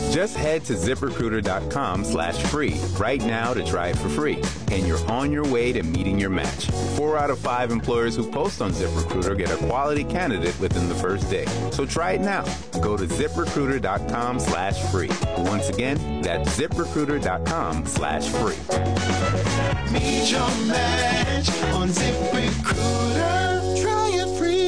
Just head to ZipRecruiter.com/free right now to try it for free, and you're on your way to meeting your match. 4 out of 5 employers who post on ZipRecruiter get a quality candidate within the first day. So try it now. Go to ZipRecruiter.com/free. Once again, that's ZipRecruiter.com/free. Meet your match on ZipRecruiter. Try it free.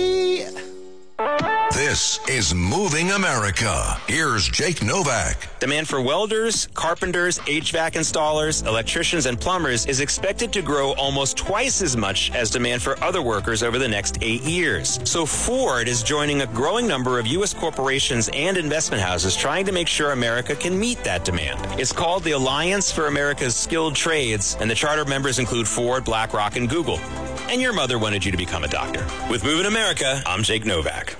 This is Moving America. Here's Jake Novak. Demand for welders, carpenters, HVAC installers, electricians, and plumbers is expected to grow almost twice as much as demand for other workers over the next 8 years. So Ford is joining a growing number of U.S. corporations and investment houses trying to make sure America can meet that demand. It's called the Alliance for America's Skilled Trades, and the charter members include Ford, BlackRock, and Google. And your mother wanted you to become a doctor. With Moving America, I'm Jake Novak.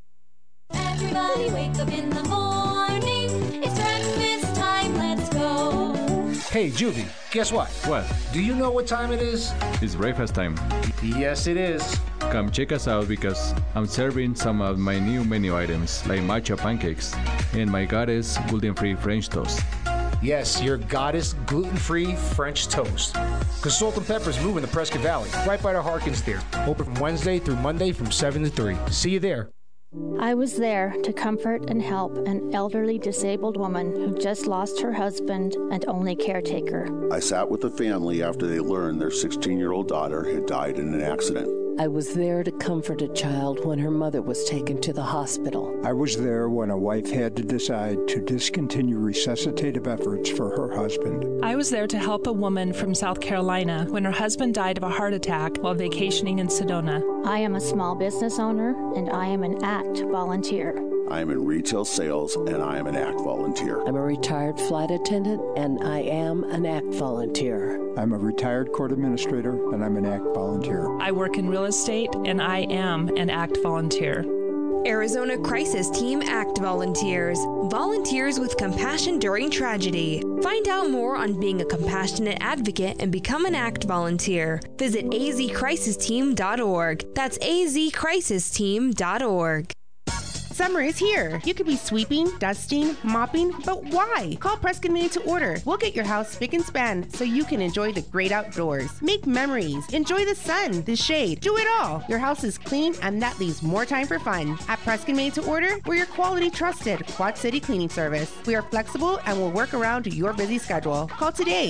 Everybody wake up in the morning. It's breakfast time, let's go. Hey, Juvie, guess what? What? Do you know what time it is? It's breakfast time. Yes, it is. Come check us out because I'm serving some of my new menu items like matcha pancakes and my goddess gluten-free French toast. Yes, your goddess gluten-free French toast. Because Salt and Pepper's moving to Prescott Valley, right by the Harkins Theater. Open from Wednesday through Monday from 7 to 3. See you there. I was there to comfort and help an elderly disabled woman who just lost her husband and only caretaker. I sat with the family after they learned their 16-year-old daughter had died in an accident. I was there to comfort a child when her mother was taken to the hospital. I was there when a wife had to decide to discontinue resuscitative efforts for her husband. I was there to help a woman from South Carolina when her husband died of a heart attack while vacationing in Sedona. I am a small business owner, and I am an ACT volunteer. I am in retail sales, and I am an ACT volunteer. I'm a retired flight attendant, and I am an ACT volunteer. I'm a retired court administrator, and I'm an ACT volunteer. I work in real estate, and I am an ACT volunteer. Arizona Crisis Team ACT Volunteers. Volunteers with compassion during tragedy. Find out more on being a compassionate advocate and become an ACT volunteer. Visit azcrisisteam.org. That's azcrisisteam.org. Summer is here. You could be sweeping, dusting, mopping, but why? Call Prescott Made to Order. We'll get your house spick and span so you can enjoy the great outdoors. Make memories. Enjoy the sun, the shade. Do it all. Your house is clean and that leaves more time for fun. At Prescott Made to Order, we're your quality trusted Quad City cleaning service. We are flexible and will work around your busy schedule. Call today,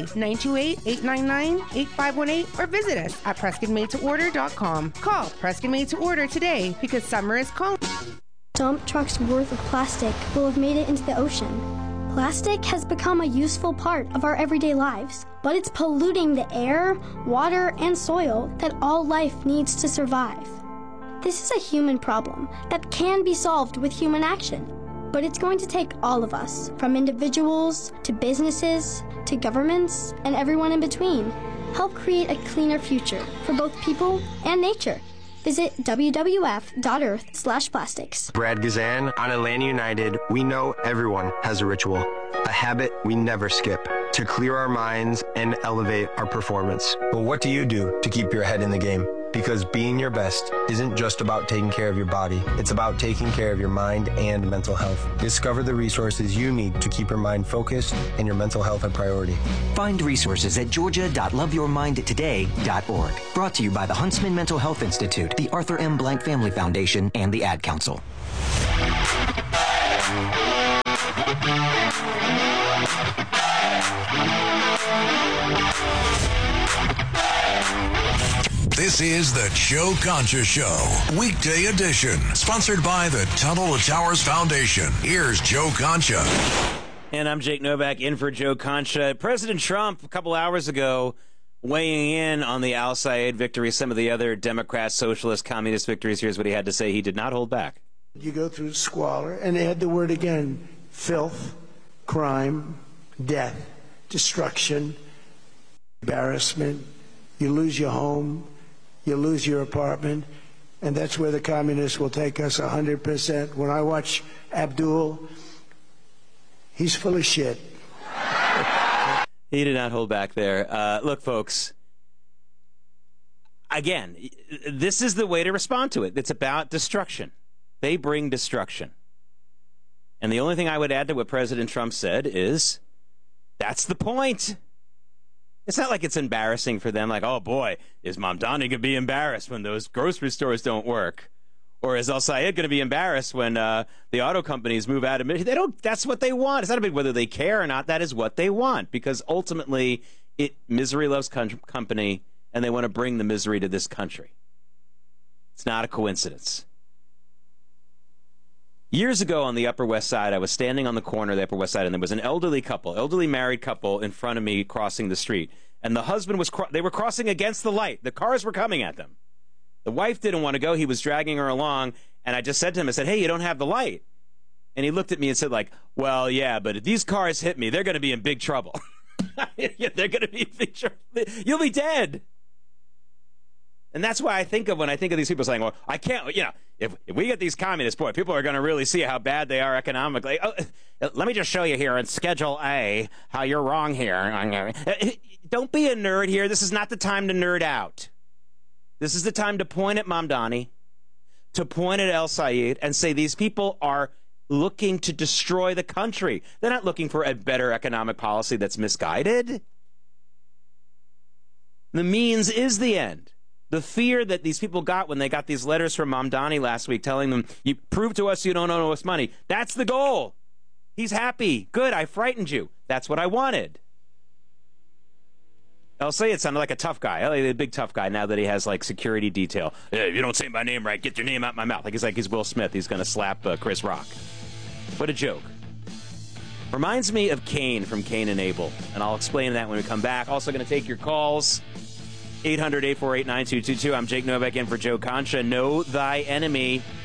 928-899-8518 or visit us at PrescottMadeToOrder.com. Call Prescott Made to Order today because summer is calling. Dump trucks worth of plastic will have made it into the ocean. Plastic has become a useful part of our everyday lives, but it's polluting the air, water, and soil that all life needs to survive. This is a human problem that can be solved with human action, but it's going to take all of us, from individuals to businesses to governments and everyone in between, help create a cleaner future for both people and nature. Visit wwf.earth/plastics. Brad Gazan, on Atlanta United, we know everyone has a ritual, a habit we never skip, to clear our minds and elevate our performance. But what do you do to keep your head in the game? Because being your best isn't just about taking care of your body. It's about taking care of your mind and mental health. Discover the resources you need to keep your mind focused and your mental health a priority. Find resources at georgia.loveyourmindtoday.org. Brought to you by the Huntsman Mental Health Institute, the Arthur M. Blank Family Foundation, and the Ad Council. This is the Joe Concha Show, weekday edition, sponsored by the Tunnel to Towers Foundation. Here's Joe Concha. And I'm Jake Novak, in for Joe Concha. President Trump, a couple hours ago, weighing in on the Al Sayed victory, some of the other Democrat, socialist, communist victories. Here's what he had to say. He did not hold back. You go through squalor, and they had the word again, filth, crime, death, destruction, embarrassment. You lose your home. You lose your apartment, and that's where the communists will take us 100%. When I watch Abdul, he's full of shit. He did not hold back there. Look, folks, again, this is the way to respond to it. It's about destruction. They bring destruction. And the only thing I would add to what President Trump said is, that's the point. It's not like it's embarrassing for them, like, oh boy, is Mamdani going to be embarrassed when those grocery stores don't work? Or is El-Sayed going to be embarrassed when the auto companies move out of it? They don't. That's what they want. It's not about whether they care or not. That is what they want, because ultimately, misery loves company, and they want to bring the misery to this country. It's not a coincidence. Years ago on the Upper West Side, I was standing on the corner of the Upper West Side, and there was an elderly married couple in front of me crossing the street. And the husband they were crossing against the light. The cars were coming at them. The wife didn't want to go. He was dragging her along. And I just said to him, I said, hey, you don't have the light. And he looked at me and said, like, well, yeah, but if these cars hit me, they're going to be in big trouble. Yeah, they're going to be in big trouble. You'll be dead. And that's why I think of when I think of these people saying, well, I can't, if we get these communists, boy, people are going to really see how bad they are economically. Oh, let me just show you here in Schedule A how you're wrong here. Don't be a nerd here. This is not the time to nerd out. This is the time to point at Mamdani, to point at El-Sayed, and say these people are looking to destroy the country. They're not looking for a better economic policy that's misguided. The means is the end. The fear that these people got when they got these letters from Mamdani last week telling them, you prove to us you don't owe us money. That's the goal. He's happy. Good, I frightened you. That's what I wanted. El-Sayed sounded like a tough guy, a big tough guy, now that he has, like, security detail. Hey, if you don't say my name right, get your name out my mouth. Like he's Will Smith. He's going to slap Chris Rock. What a joke. Reminds me of Cain from Cain and Abel, and I'll explain that when we come back. Also going to take your calls. 800-848-9222. I'm Jake Novak in for Joe Concha. Know thy enemy.